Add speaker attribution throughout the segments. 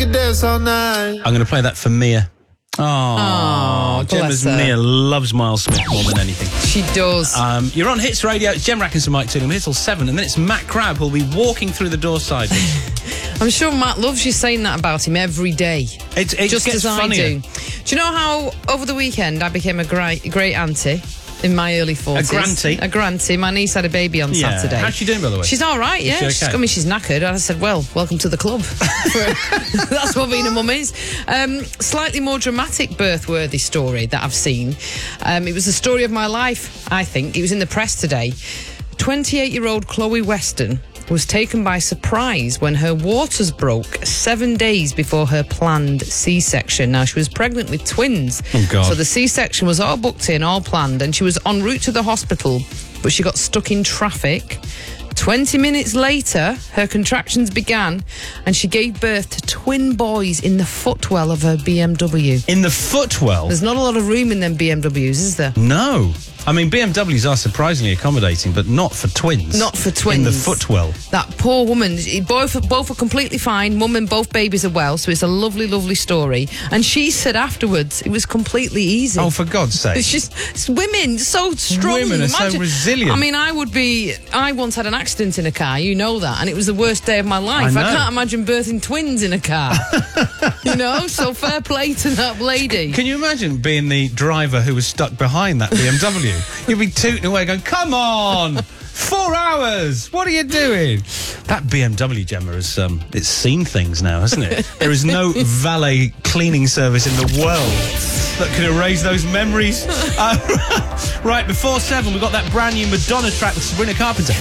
Speaker 1: Dance all night.
Speaker 2: I'm going to play that for Mia. Oh, Gemma's Mia loves Miles Smith more than anything.
Speaker 3: She does.
Speaker 2: You're on Hits Radio. It's Gem Rackins and Mike Tooney. We're here till 7, and then it's Matt Crabb who'll be walking through the door sideways.
Speaker 3: I'm sure Matt loves you saying that about him every day.
Speaker 2: It
Speaker 3: just
Speaker 2: gets
Speaker 3: as I
Speaker 2: funnier.
Speaker 3: do. Do you know how over the weekend I became a great auntie? In my early 40s.
Speaker 2: A
Speaker 3: granty. My niece had a baby on Saturday.
Speaker 2: How's she doing, by the way?
Speaker 3: She's all right, yeah.
Speaker 2: Is she okay?
Speaker 3: She's knackered. I said, well, welcome to the club. That's what being a mum is. Slightly more dramatic birth-worthy story that I've seen. It was the story of my life, I think. It was in the press today. 28-year-old Chloe Weston was taken by surprise when her waters broke 7 days before her planned C-section. Now, she was pregnant with twins.
Speaker 2: Oh, God.
Speaker 3: So the C-section was all booked in, all planned, and she was en route to the hospital, but she got stuck in traffic. 20 minutes later, her contractions began, and she gave birth to twin boys in the footwell of her BMW.
Speaker 2: In the footwell?
Speaker 3: There's not a lot of room in them BMWs, is there?
Speaker 2: No. I mean, BMWs are surprisingly accommodating, but not for twins.
Speaker 3: Not for twins.
Speaker 2: In the footwell.
Speaker 3: That poor woman, both are completely fine. Mum and both babies are well, so it's a lovely, lovely story. And she said afterwards it was completely easy.
Speaker 2: Oh, for God's sake.
Speaker 3: It's women, so strong.
Speaker 2: Women are so resilient.
Speaker 3: I mean, I once had an accident in a car, you know that, and it was the worst day of my life. I can't imagine birthing twins in a car. You know, so fair play to that lady.
Speaker 2: Can you imagine being the driver who was stuck behind that BMW? You'd be tooting away going, come on! 4 hours! What are you doing? That BMW, Gemma, has it's seen things now, hasn't it? There is no valet cleaning service in the world that can erase those memories. Right, before 7, we've got that brand new Madonna track with Sabrina Carpenter.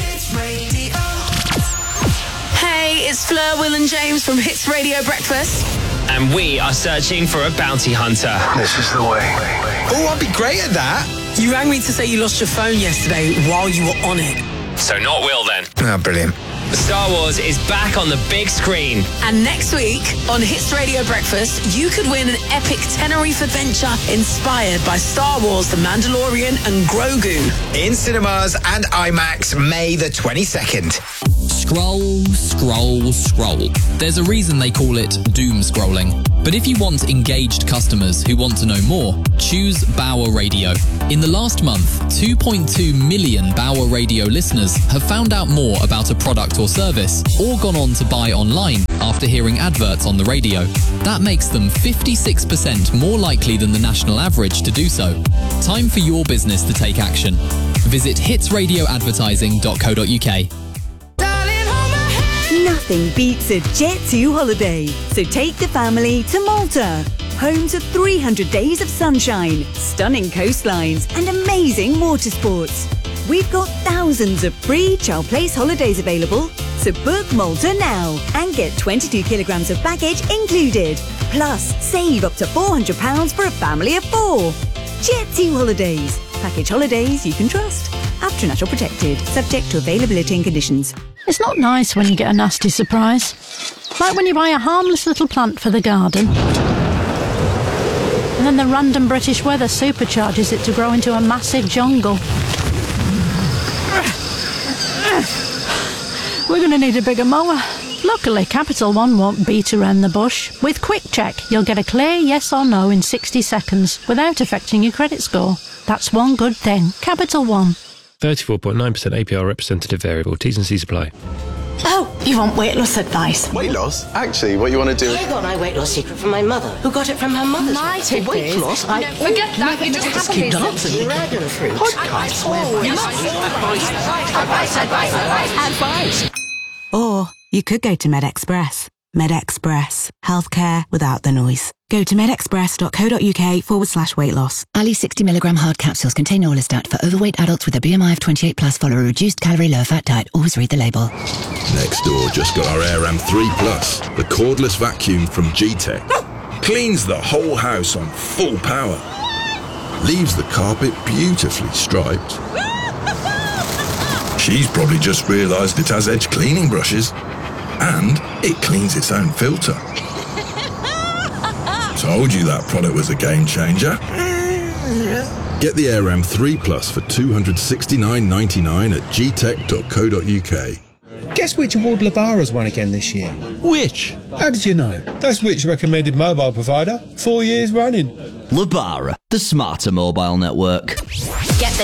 Speaker 4: Hey, it's Fleur, Will and James from Hits Radio Breakfast.
Speaker 5: And we are searching for a bounty hunter.
Speaker 1: This is the way.
Speaker 6: Oh, I'd be great at that.
Speaker 4: You rang me to say you lost your phone yesterday while you were on it.
Speaker 5: So not Will then.
Speaker 6: Oh, brilliant.
Speaker 5: Star Wars is back on the big screen.
Speaker 4: And next week on Hits Radio Breakfast, you could win an epic Tenerife adventure inspired by Star Wars, The Mandalorian and Grogu.
Speaker 6: In cinemas and IMAX, May the 22nd.
Speaker 7: Scroll, scroll, scroll. There's a reason they call it doom scrolling. But if you want engaged customers who want to know more, choose Bauer Radio. In the last month, 2.2 million Bauer Radio listeners have found out more about a product or service, or gone on to buy online after hearing adverts on the radio. That makes them 56% more likely than the national average to do so. Time for your business to take action. Visit hitsradioadvertising.co.uk.
Speaker 8: Nothing beats a Jet2 holiday, so take the family to Malta. Home to 300 days of sunshine, stunning coastlines and amazing water sports. We've got thousands of free Child Place holidays available, so book Malta now and get 22 kilograms of baggage included. Plus, save up to £400 for a family of 4. Jet2 Holidays. Package holidays you can trust. After National Protected. Subject to availability and conditions.
Speaker 9: It's not nice when you get a nasty surprise. Like when you buy a harmless little plant for the garden, and then the random British weather supercharges it to grow into a massive jungle. We're going to need a bigger mower. Luckily, Capital One won't beat around the bush. With Quick Check, you'll get a clear yes or no in 60 seconds without affecting your credit score. That's one good thing. Capital One.
Speaker 10: 34.9% APR representative variable. T's and C's apply.
Speaker 11: Oh, you want weight loss advice?
Speaker 1: Weight loss? Actually, what you want to do...
Speaker 11: I got my weight loss secret from my mother, who got it from her mother's.
Speaker 3: My tip
Speaker 11: weight
Speaker 3: is...
Speaker 11: loss?
Speaker 3: forget that, you just have
Speaker 11: keep
Speaker 3: to...
Speaker 11: dancing. Dragon fruit.
Speaker 1: Podcast.
Speaker 11: Advice.
Speaker 8: Or you could go to MedExpress. MedExpress. Healthcare without the noise. Go to medexpress.co.uk/weight loss.
Speaker 12: Ali 60mg hard capsules contain orlistat for overweight adults with a BMI of 28+. Follow a reduced calorie, low-fat diet. Always read the label.
Speaker 13: Next door just got our AirAm 3 Plus, the cordless vacuum from G-Tech. Cleans the whole house on full power. Leaves the carpet beautifully striped. She's probably just realised it has edge cleaning brushes. And it cleans its own filter. Told you that product was a game changer. Get the AirAm 3 Plus for $269.99 at gtech.co.uk.
Speaker 14: Guess which award Labara's won again this year?
Speaker 15: Which?
Speaker 14: How did you know? That's which recommended mobile provider 4 years running.
Speaker 15: Labara, the smarter mobile network.
Speaker 16: Get the